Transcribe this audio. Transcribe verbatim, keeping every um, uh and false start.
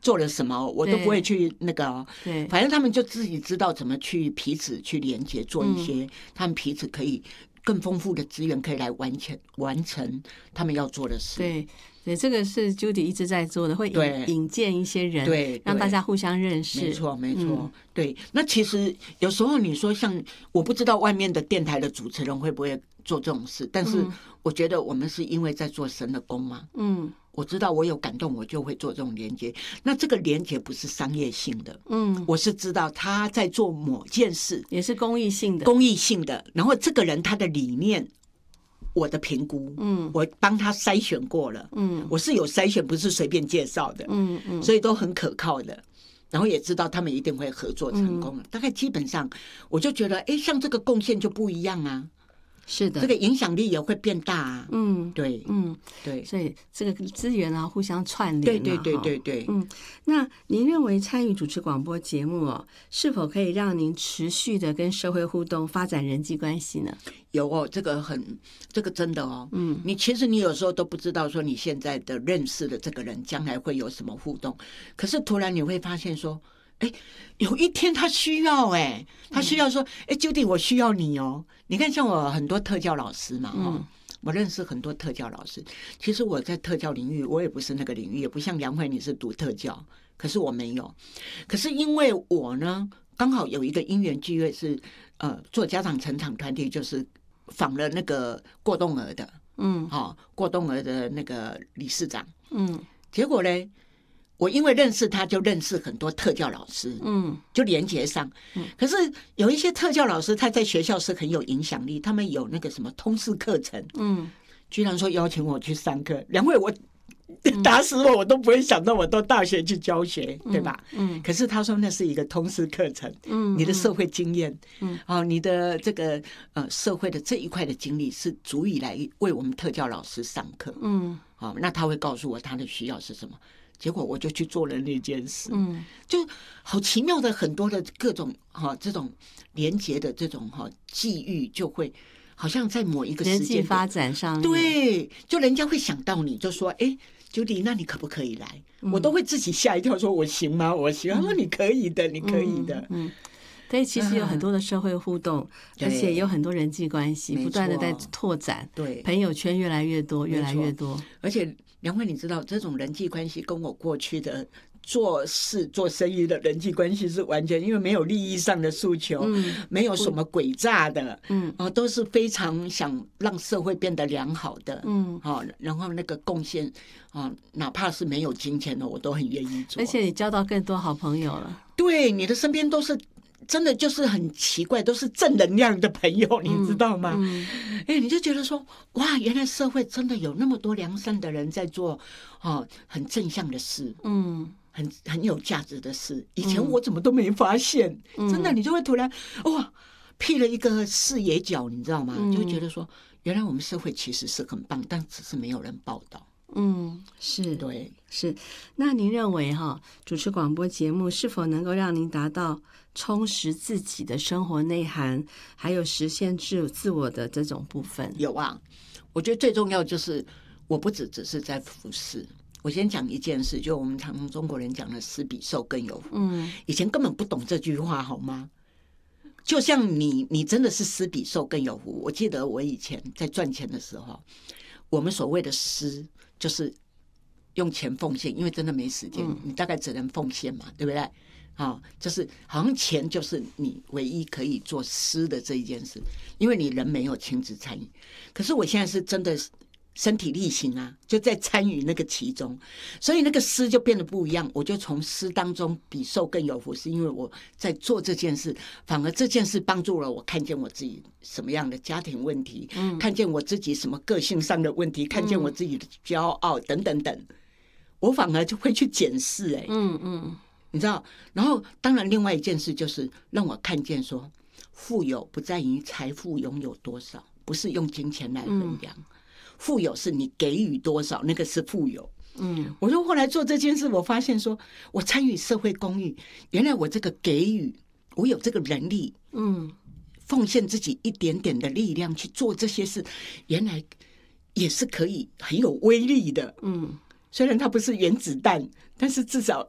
做了什么，我都不会去那个、哦， 对， 反正他们就自己知道怎么去彼此去连接，做一些、 嗯、 他们彼此可以更丰富的资源，可以来完成完成他们要做的事。 对。对，这个是 Judy 一直在做的，会引引荐一些人， 对， 让大家互相认识。 没错，没错、 嗯。 对，那其实有时候你说像，我不知道外面的电台的主持人会不会做这种事，但是我觉得我们是因为在做神的工嘛。嗯，我知道我有感动，我就会做这种连接。那这个连接不是商业性的，嗯，我是知道他在做某件事， 也是公益性的， 公益性的。然后这个人他的理念。我的评估，嗯，我帮他筛选过了，嗯，我是有筛选，不是随便介绍的，嗯嗯，所以都很可靠的，然后也知道他们一定会合作成功、嗯、大概基本上，我就觉得，哎，像这个贡献就不一样啊， 是的， 这个影响力也会变大啊，嗯，对， 嗯对， 所以这个资源啊互相串联、啊， 对对对对对， 嗯，那您认为参与主持广播节目哦，是否可以让您持续的跟社会互动，发展人际关系呢？ 有哦，这个很，这个真的哦，嗯，你其实你有时候都不知道说你现在的认识的这个人将来会有什么互动，可是突然你会发现说，哎，有一天他需要，哎，他需要说，哎 ，Judy， 我需要你哦。你看，像我很多特教老师嘛，哦，嗯，我认识很多特教老师。其实我在特教领域，我也不是那个领域，也不像杨慧你是读特教，可是我没有。可是因为我呢，刚好有一个因缘聚会是，呃，做家长成长团体，就是访了那个过动儿的，嗯，哦，过动儿的那个理事长，嗯，结果呢？我因为认识他，就认识很多特教老师，嗯，就连结上。嗯，可是有一些特教老师，他在学校是很有影响力，他们有那个什么通识课程，嗯，居然说邀请我去上课。两位我打死我，我都不会想到我到大学去教学，嗯，对吧？嗯，可是他说那是一个通识课程，嗯，你的社会经验，嗯，哦，你的这个呃社会的这一块的经历是足以来为我们特教老师上课，嗯，好，哦，那他会告诉我他的需要是什么。结果我就去做了那件事，嗯，就好奇妙的很多的各种哈、哦、这种连结的这种哈、哦、际遇，就会好像在某一个时间人际发展上面， 对，就人家会想到你，就说哎 ，Judy， 那你可不可以来？嗯，我都会自己吓一跳，说我行吗？我行，他说你可以的，你可以的，嗯。嗯， 对，其实有很多的社会互动，而且有很多人际关系不断的在拓展， 对， 朋友圈越来越多，越来越多。 而且梁慧，你知道这种人际关系跟我过去的做事做生意的人际关系是完全，因为没有利益上的诉求，嗯，没有什么诡诈的，嗯，啊，都是非常想让社会变得良好的，嗯，啊，然后那个贡献啊，哪怕是没有金钱的，我都很愿意做。 而且你交到更多好朋友了， 对，你的身边都是。真的就是很奇怪，都是正能量的朋友，你知道吗？嗯嗯，哎，你就觉得说，哇，原来社会真的有那么多良善的人在做，哦，很正向的事，嗯，很很有价值的事。以前我怎么都没发现，嗯，真的，你就会突然哇，辟了一个视野角，你知道吗？嗯，就会觉得说，原来我们社会其实是很棒，但只是没有人报道。 嗯，是， 对， 是。那您认为哈，主持广播节目是否能够让您达到充实自己的生活内涵，还有实现自自我的这种部分？ 有啊，我觉得最重要就是我不只只是在服侍。我先讲一件事，就我们常中国人讲的"施比受更有福"，嗯，以前根本不懂这句话，好吗？就像你，你真的是施比受更有福。我记得我以前在赚钱的时候，我们所谓的施就是用钱奉献，因为真的没时间，嗯，你大概只能奉献嘛，对不对？啊，哦，就是好像钱就是你唯一可以做施的这一件事，因为你人没有亲自参与。可是我现在是真的身体力行啊，就在参与那个其中，所以那个施就变得不一样。我就从施当中比受更有福，是因为我在做这件事，反而这件事帮助了我看见我自己什么样的家庭问题，嗯，看见我自己什么个性上的问题，看见我自己的骄傲等等等，我反而就会去检视，哎，嗯嗯。你知道，然后当然另外一件事就是让我看见说，富有不在于财富拥有多少，不是用金钱来衡量，嗯，富有是你给予多少，那个是富有。嗯，我说后来做这件事，我发现说我参与社会公益，原来我这个给予，我有这个能力，嗯，奉献自己一点点的力量去做这些事，原来也是可以很有威力的。嗯，虽然它不是原子弹，但是至少